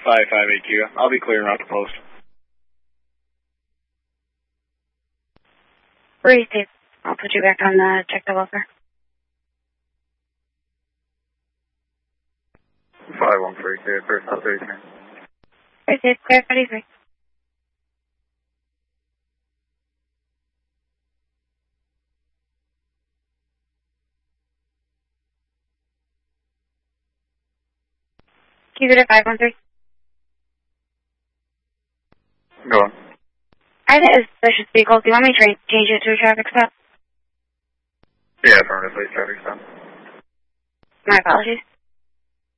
55AQ. I'll be clearing out the post. Breathe, Dave. I'll put you back on the check the welfare. 513, clear, first out 33. Breathe, Dave. Clear 33. Keep it at 513. Go on. I think it's suspicious vehicle. Do you want me to change it to a traffic stop? Yeah, affirmative, please, traffic stop. My apologies.